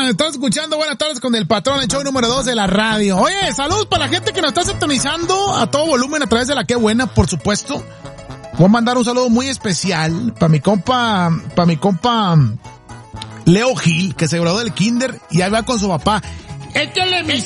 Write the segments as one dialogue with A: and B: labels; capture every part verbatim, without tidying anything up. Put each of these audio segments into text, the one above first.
A: Estás escuchando Buenas Tardes con el Patrón, el show número dos de la radio. Oye, saludos para la gente que nos está sintonizando a todo volumen a través de la Qué Buena, por supuesto. Voy a mandar un saludo muy especial para mi compa, para mi compa Leo Gil, que se graduó del kinder y ahí va con su papá. ¡Échale mi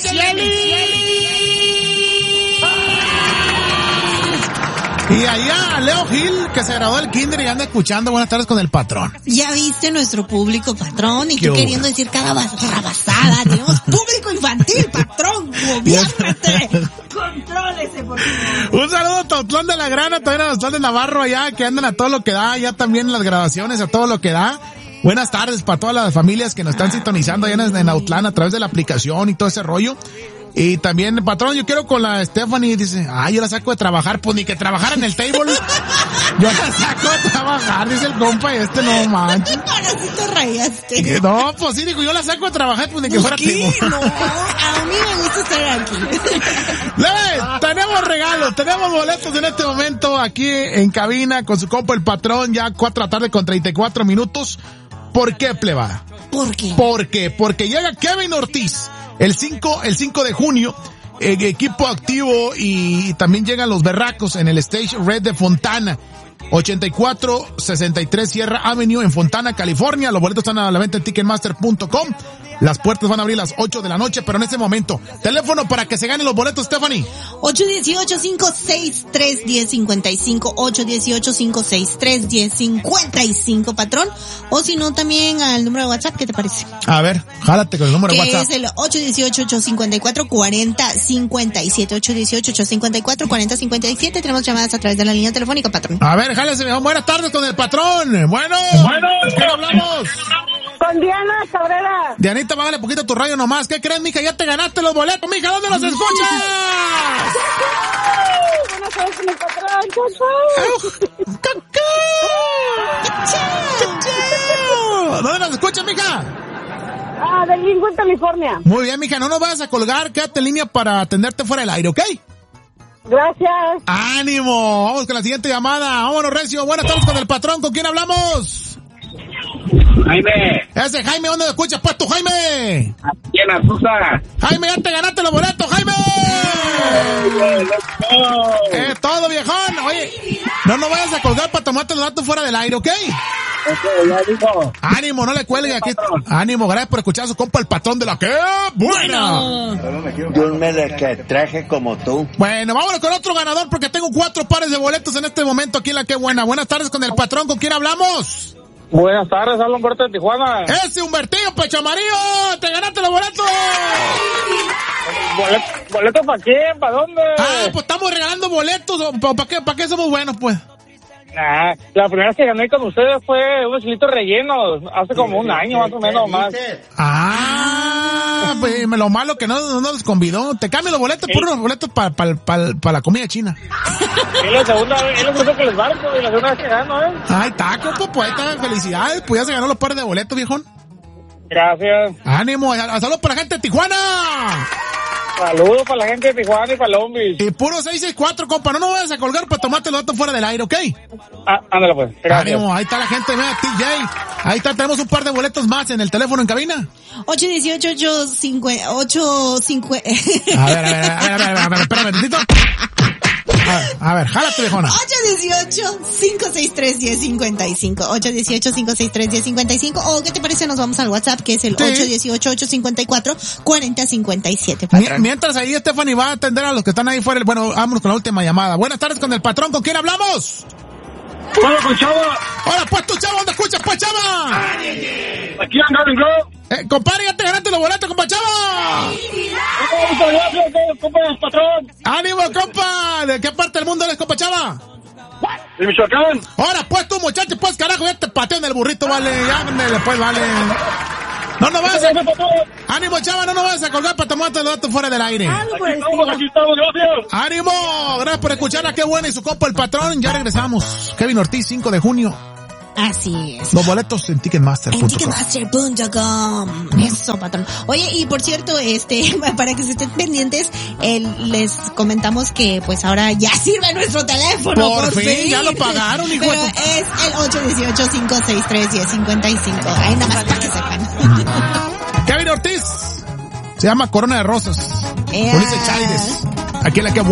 A: Y allá Leo Gil, que se graduó del kinder y anda escuchando Buenas Tardes con el Patrón.
B: Ya viste nuestro público, Patrón, y tú queriendo decir cada barrabasada. Tenemos público infantil, Patrón. Gobiérnate. Contrólese, por favor.
A: Un saludo a Tautlán de la Grana, también a Tautlán de Navarro allá, que andan a todo lo que da, ya también en las grabaciones, a todo lo que da. Buenas tardes para todas las familias que nos están sintonizando allá en, en Autlán a través de la aplicación y todo ese rollo. Y también, Patrón, yo quiero con la Stephanie, dice, ay, yo la saco de trabajar, pues ni que trabajara en el table. Yo la saco de trabajar, dice el compa, y este no manches.
B: Ahora sí te rayaste.
A: No, pues sí, digo, yo la saco de trabajar, pues ni que fuera table.
B: No, a mí me gusta estar aquí.
A: Leve, tenemos regalos, tenemos boletos en este momento aquí en cabina con su compa el Patrón, ya cuatro de la tarde con treinta y cuatro minutos. ¿Por qué, pleba?
B: ¿Por qué?
A: ¿Por qué? Porque llega Kevin Ortiz el cinco, el cinco de junio, eh, equipo activo, y también llegan los berracos en el Stage Red de Fontana, ochenta y cuatro sesenta y tres Sierra Avenue en Fontana, California. Los boletos están a la venta en ticketmaster punto com. Las puertas van a abrir a las ocho de la noche, pero en este momento, teléfono para que se ganen los boletos, Stephanie.
B: ocho uno ocho, cinco seis tres, uno cero cinco cinco, ocho uno ocho, cinco seis tres, uno cero cinco cinco, Patrón. O si no, también al número de WhatsApp, ¿qué te parece?
A: A ver, jálate con el número de WhatsApp.
B: Que es el ocho uno ocho, ocho cinco cuatro, cuatro cero cinco siete, ocho uno ocho, ocho cinco cuatro, cuatro cero cinco siete. Tenemos llamadas a través de la línea telefónica, Patrón.
A: A ver, jálese, buenas tardes con el Patrón. Bueno,
C: bueno,
A: ¿qué hablamos?
C: Con Diana Cabrera.
A: Dianita, bájale poquito tu radio nomás. ¿Qué crees, mija? Ya te ganaste los boletos, mija. ¿Dónde los escuchas?
C: Buenas tardes con el Patrón.
A: ¿Dónde los escuchas, mija?
C: Ah, de Lincoln, California.
A: Muy bien, mija. No nos vayas a colgar. Quédate en línea para atenderte fuera del aire, ¿ok?
C: Gracias.
A: ¡Ánimo! Vamos con la siguiente llamada. Vámonos, recio. Buenas tardes con el Patrón. ¿Con quién hablamos?
D: Jaime.
A: Ese Jaime, ¿dónde lo escuchas, pues, tú, Jaime?
D: Aquí en Azusa.
A: Jaime, ya te ganaste los boletos, Jaime. Es eh, todo, viejón. Oye, no nos vayas a colgar para tomarte los datos fuera del aire, ¿ok?
D: Ok, ya digo.
A: Ánimo, no le cuelgue aquí. Ánimo, gracias por escuchar a su compa el Patrón de la que buena.
E: Yo me la que traje como tú.
A: Bueno, vámonos con otro ganador porque tengo cuatro pares de boletos en este momento aquí en la que buena. Buenas tardes con el Patrón. ¿Con quién hablamos?
D: Buenas tardes, hablo Humberto de Tijuana.
A: ¡Ese Humbertillo, pecho amarillo! ¡Te ganaste los boletos!
D: ¿Boletos boleto para quién? ¿Para dónde?
A: Ah, pues estamos regalando boletos. ¿Para qué, ¿Para qué somos buenos, pues?
D: Nah, la primera vez que gané con ustedes fue unos chilitos rellenos, hace como un año más o menos más.
A: Ah, pues lo malo que no, no nos convidó. Te cambio los boletos por unos boletos para pa, pa, pa la comida china.
D: Es la segunda vez, es la segunda que les barco y la segunda vez que gano, ¿eh?
A: Ay, taco, pues, poeta, felicidades, pues ya se ganó los pares de boletos, viejón.
D: Gracias.
A: Ánimo, saludos para la gente de Tijuana.
D: Saludos para la gente de Tijuana y para Long Beach.
A: Y puro seis seis cuatro, compa, no nos vayas a colgar para tomarte los datos fuera del aire, ¿ok?
D: Ah, ándale pues, gracias.
A: Ánimo, ahí está la gente, mira, T J. Ahí está, tenemos un par de boletos más en el teléfono en cabina.
B: ocho uno ocho, ocho cinco, ocho cinco...
A: A ver, a ver, a ver, a ver, a ver, a ver, espérame, necesito... A ver, a ver, jálate, viejona.
B: ocho uno ocho, cinco seis tres, uno cero cinco cinco. ocho uno ocho, cinco seis tres, uno cero cinco cinco. O, ¿qué te parece? Nos vamos al WhatsApp, que es el sí. ocho uno ocho, ocho cinco cuatro, cuatro cero cinco siete. Patrón.
A: Mientras ahí Stephanie va a atender a los que están ahí fuera. Bueno, vámonos con la última llamada. Buenas tardes con el Patrón. ¿Con quién hablamos?
D: Hola, con Chava.
A: Hola, pues tú, Chava. ¿Dónde escuchas, pues, Chava?
D: Aquí en Garden Grove.
A: Eh, compadre, ya te ganaste los boletos, compa, Chava.
D: Muchas gracias, compa, patrón.
A: ¡Ánimo, compa! ¿De qué parte del mundo eres, compa, Chava?
D: De Michoacán.
A: Ahora, pues, tú, muchacho, pues, carajo, ya te pateo en el burrito, vale. Ya, después, vale. No nos vas a... Ánimo, Chava, no nos vas a colgar para tomarte los datos fuera del aire.
D: Aquí estamos, aquí estamos, gracias.
A: ¡Ánimo! Gracias por escuchar a Qué Buena y su compa el Patrón. Ya regresamos. Kevin Ortiz, cinco de junio.
B: Así es.
A: Los boletos en ticketmaster punto com.
B: En ticketmaster punto com. Eso, Patrón. Oye, y por cierto, este, para que se estén pendientes, eh, les comentamos que pues ahora ya sirve nuestro teléfono.
A: Por, por fin, fin, ya lo pagaron, hijo.
B: Pero es el ocho uno ocho, cinco seis tres, uno cero cinco cinco. Ahí nada más para que sepan.
A: Kevin Ortiz. Ortiz. Se llama Corona de Rosas.
B: Ea.
A: Con ese Chaires. Aquí en la que